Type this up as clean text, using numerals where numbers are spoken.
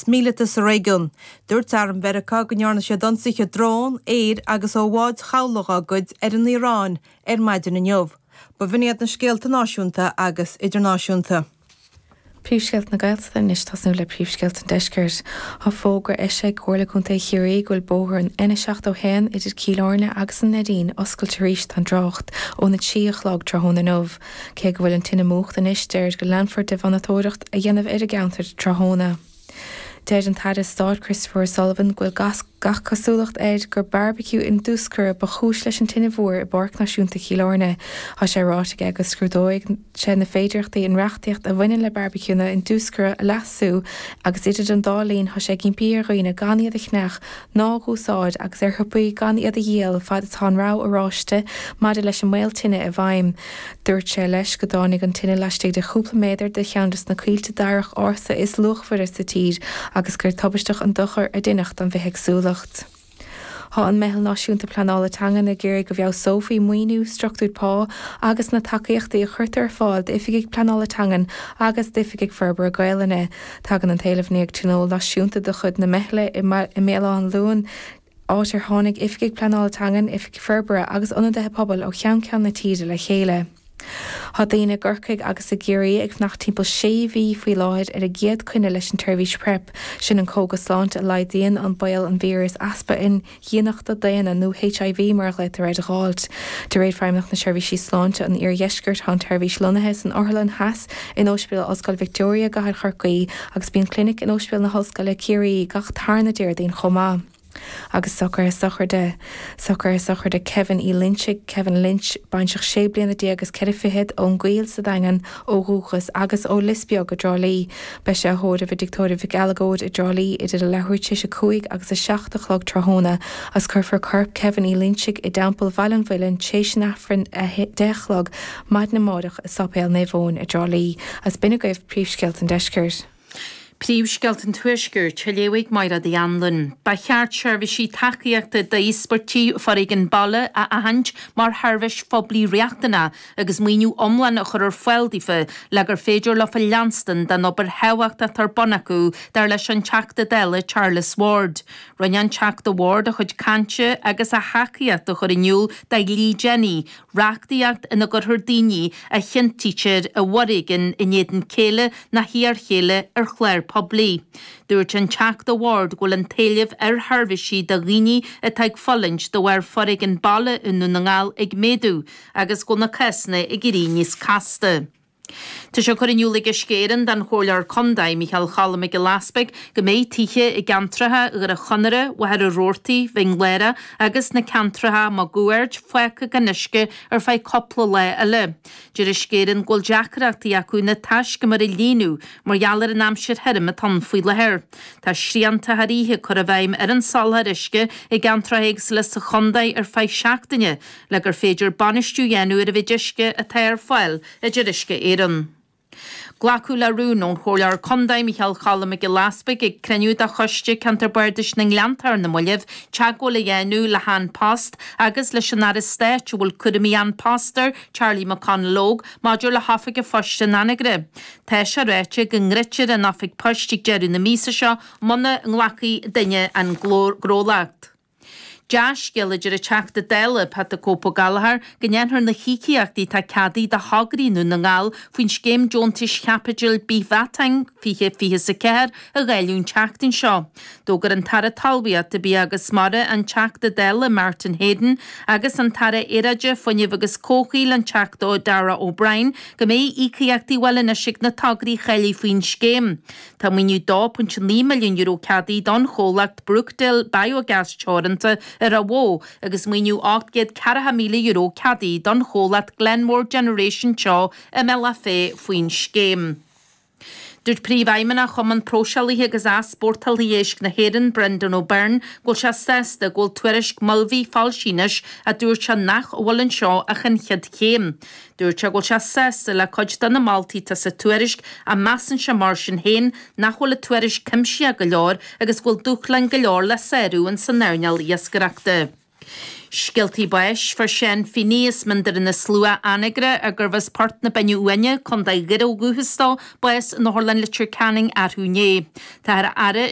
agus míleta sa réigiún. Dúirt arm Verica gnearna sé donsacha drón, éir agus óháid chabhlacha gud an Iorán maidir na neomh. Ba bhíoniad na scéalta náisiúnta agus idirnáisiúnta. Príomhscéalt na Gaeltachta níos tasnú le príomhscéalt an deiscirt. Tá fógurise cuala chunta chiaí ghfuil bóthar an ina seacht ó hen idir Cílárne agus an Nadín oscailte ríist an drocht ó na tíochlág tráthnna nómh. Cé go bhfuil an tine mócht an isteir go leanfort de bhanatóireacht a dhéanamh ar a geantar tráthnna. Deir an taide Stát Christopher Sullivan ghfuil gach cosúlacht éid gur barbecue in dúscur ba chúis leis an tine bhór i barc náisiúnta Cílárne. Tá sé ráite agus scrúdóigh sé na féidireachtaí an reachtaíocht a bhaine le barbecúna in dúscur a lasú agus idir an dálíonn tá sé cin bíar roioine gan iad a chnech ná gúsáid agus ar thupaí gan iad a dhéal fad atá rá aráiste maidir leis an mhéil tine a bhaim. Dúirt sé leis go dánig an tine leistigh de chúpla méidir de cheandas na cuilte darach orsa is luchhar sa tír agus gur tabbaisteach an dochar a duinecht an bheith agsúlacht. Tá an mehel náisiúnta planála tangan na ggéir go bheadh Sophie Muoinú struchtúr pá agus na takeíochtaí a chuirtar fáil ifiigh planála tangan agus difiigh ferber a Gaeilne. Tagan an talamhníag tróó náisiúnta do chud na mehile i méile an luúin áitir tháinig ifiigh planála tangan ifiigh ferbere agus ionadthe pobal ó chean na tíide le chéile. Tá daoine ggurcaig agus a géirí ag nach timppla 6 mhí faoi láid ar a géad cuine leis an tuirbhís prep sin an cógas láint a leidíon an bail an víras aspa in dhéanaachta daana nó HIV mar le a réid gáilt. De réad feimnach na seirbhísí sláinte an ar dheisgurt an tuirbhís lonathe an Orlan Heas in Óspéal Oscail Victoria go chorcaí agus bíon clinic in Óspéal na hoscail le Ciarí gach tarna déir daon chomá. Agus sochar de Kevin E. Lynch bainseach sé bliana dé agus ceirfihead ón gcuil sa dagan ó rúchas agus ó lisbeag go drálí. Be sé thóda bh dictóir bh galagóid i drálí idir a lehuiirte se cuaig agus a 7 tráthnna as chufar carp Kevin E. Lynch i dampel Valenvillen tééis nafrin a 10 maid na mádach a sapéal néhón i drálí as binne goibh príomhscéalt an deiscirt. Príomhscéalt an tuaisgur teléigh maira dí anlan. Ba cheart seirbhísí tacaíochta de ísportí farig an balle a ahant mar tharbheis phoblí reachtainna agus muoinú omlan a chur foiildífa le gur féidir le Lanston den obair hehaachta tar bonacú dar leis an teachta deile Charles Ward. Rinne an teachta Ward a chud cante agus a hacaíocht a chur inniuúil de Lee Jenny, reachtaíocht ina gurthir daoine a chintíir a warrigan in éan céile na hiar chéile ar chléir poblí. Dúirt an teachta Ward ghfuil an talamh ar tharbhísí de riine a teag follint do bhar forig an balle inú na ngáil ag méadú agus go na cesna ag iríníos casta. Tá seo chur inniuúla scéireann den chóilear Condaid Michael Challam ag laspaig go méid tithe i gantrathe ar a chonare wahar a róirtaí bhingléire agus na cantrathe má guairt foicha gannisce ar fáid coppla le a le. Dúir is scéireann ghfuil deacharachtaí acu na taisce mar i líonú mar gheallar an amsir herim a tan faoi lethir. Tá sríanta tharíthe chur a bhaim ar an saltha risce i gantrathe le sa Condaid ar fáid seachtaine le gur féidir banistú dhéanú ar a bhí disce a tair fáil a derisce éan. Glacu le rún ón chóilear Condaid Michael Challam ag laspaig ag creniú a choiste cantarbardas na Gleantar na Muileh teagó le dhéanú le Han Post agus leis an aristéit bhfuil cudamí an Pastor Charlie McConnell maidir le hafaig a foiste nanagre. Tá se réite go ngritir a nafig postig jeú na mísa seo muna nglacaí duine an grólacht. Josh Gilliger a teachta deile pat a cópa galahar gnéanthar na chiiciachtaí tá cadaí de hagaríú na ngáil faoin scéim Jontis Capital bí bhatang fihe sa ceir a ghailún teachtain seo. Dógur an tara talbiat a bí agus mara an teachta deile Martin Hayden agus an tara éireide foiineh agus cóchaíil an teachta ó Dara O'Brien go mé íciachtaí bhile na sig na tagarí cheilí faoin scéim. Tá muoinú 2.9 milliún cadaí don cholacht Brookdale Biogas teoranta ar a bhó agus muoinú 840 milliún cadaí don cholacht Glenmore Generation seo a mela fé faoin scéim. Dúirt príomhhaimena chum an prósealaithe agus sportalíéisc na héan Brendan O'Byrne ghfuil se sesta ghfuil tuairisc mulmhaí fáilsíneis a dúirt se nach bhfuil an seo a chinchead chéim. Dúirt se ghfuil se sesta le coid don na Maltaí tá sa tuairisc a measan se mar sin héin nach bhfuil a tuairisc cimsí a go leor agus ghfuil dúchlan go leor le séirúin san neirneal iascareachta. Scialtaí báis for sin finíos mindar in na slua anigre a gur bheits part na benniú uine chun da gidó guhastá báis na Horlan Literature Canning ar húné. Tá ar ara